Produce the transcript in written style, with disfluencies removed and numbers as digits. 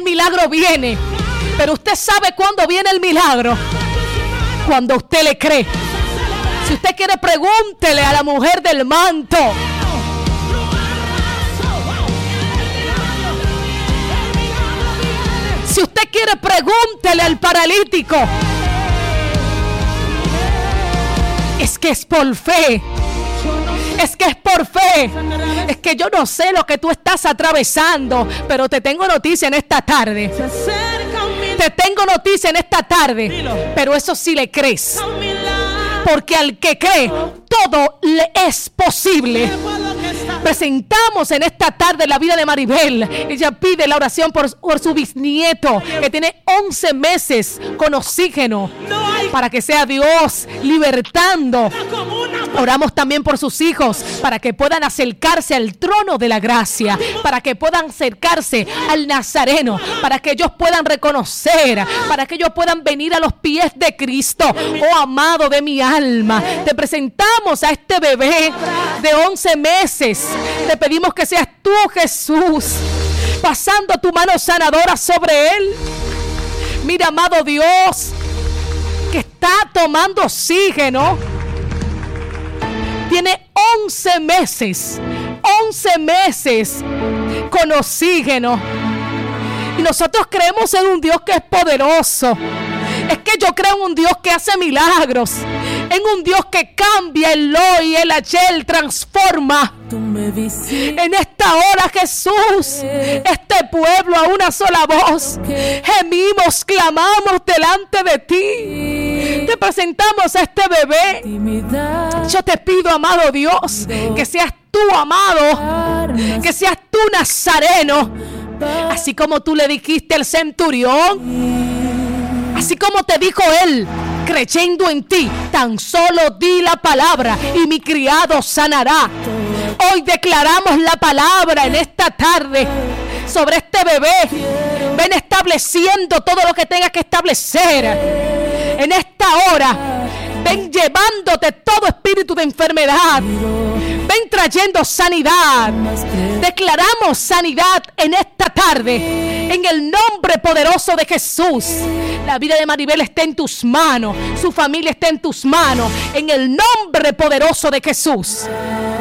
el milagro viene. Pero usted sabe cuándo viene el milagro. Cuando usted le cree. Si usted quiere, pregúntele a la mujer del manto. Si usted quiere, pregúntele al paralítico. Es que es por fe. Es que es por fe. Es que yo no sé lo que tú estás atravesando, pero te tengo noticia en esta tarde. Te tengo noticia en esta tarde. Pero eso sí le crees. Porque al que cree, todo le es posible. Presentamos en esta tarde la vida de Maribel. Ella pide la oración por su bisnieto, que tiene 11 meses con oxígeno, para que sea Dios libertando. Oramos también por sus hijos, para que puedan acercarse al trono de la gracia, para que puedan acercarse al Nazareno, para que ellos puedan reconocer, para que ellos puedan venir a los pies de Cristo. Oh, amado de mi alma, te presentamos a este bebé de 11 meses. Te pedimos que seas tú, Jesús, pasando tu mano sanadora sobre él. Mira, amado Dios, que está tomando oxígeno. Tiene 11 meses con oxígeno. Y nosotros creemos en un Dios que es poderoso. Es que yo creo en un Dios que hace milagros, en un Dios que cambia el hoy, el ayer, transforma. En esta hora, Jesús, este pueblo a una sola voz gemimos, clamamos delante de ti. Te presentamos a este bebé. Yo te pido, amado Dios, que seas tú, amado, que seas tú, Nazareno, así como tú le dijiste al centurión. Así como te dijo él, creyendo en ti, tan solo di la palabra y mi criado sanará. Hoy declaramos la palabra en esta tarde sobre este bebé. Ven estableciendo todo lo que tengas que establecer en esta hora. Ven llevándote todo espíritu de enfermedad. Ven trayendo sanidad. Declaramos sanidad en esta tarde, en el nombre poderoso de Jesús. La vida de Maribel está en tus manos. Su familia está en tus manos, en el nombre poderoso de Jesús.